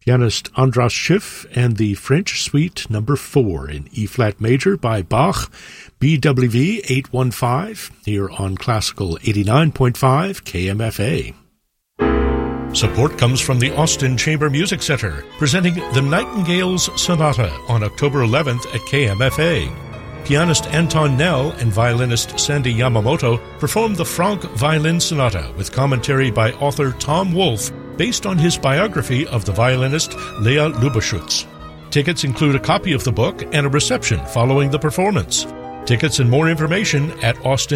Pianist Andras Schiff and the French Suite No. 4 in E-flat major by Bach, BWV 815, here on Classical 89.5 KMFA. Support comes from the Austin Chamber Music Center, presenting the Nightingales Sonata on October 11th at KMFA. Pianist Anton Nell and violinist Sandy Yamamoto perform the Franck Violin Sonata with commentary by author Tom Wolfe, based on his biography of the violinist Lea Lubeschutz. Tickets include a copy of the book and a reception following the performance. Tickets and more information at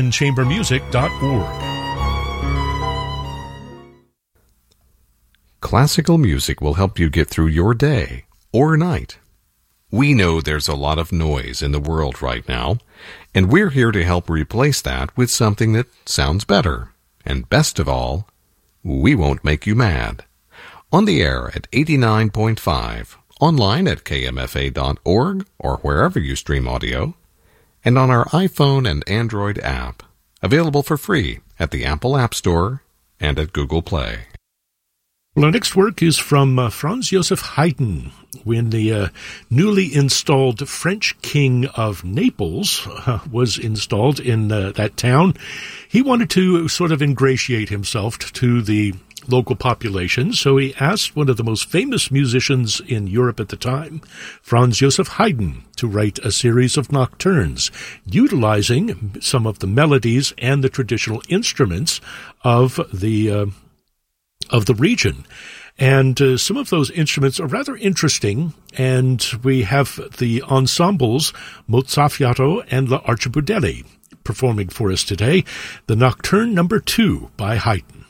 austinchambermusic.org. Classical music will help you get through your day or night. We know there's a lot of noise in the world right now, and we're here to help replace that with something that sounds better. And best of all, we won't make you mad. On the air at 89.5, online at kmfa.org or wherever you stream audio, and on our iPhone and Android app, available for free at the Apple App Store and at Google Play. Well, our next work is from Franz Joseph Haydn. When the newly installed French king of Naples was installed in that town, he wanted to sort of ingratiate himself to the local population, so he asked one of the most famous musicians in Europe at the time, Franz Joseph Haydn, to write a series of nocturnes, utilizing some of the melodies and the traditional instruments of the region. And some of those instruments are rather interesting, and we have the ensembles Mozzafiato and La Archibudelli performing for us today, the Nocturne No. 2 by Haydn.